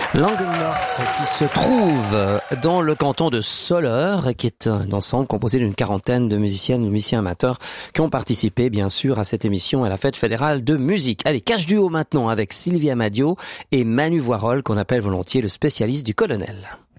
Langenloch, qui se trouve dans le canton de Soleure, qui est un ensemble composé d'une quarantaine de musiciennes et de musiciens amateurs qui ont participé, bien sûr, à cette émission à la Fête fédérale de musique. Allez, cache duo maintenant avec Sylvia Madio et Manu Voirol, qu'on appelle volontiers le spécialiste du colonel.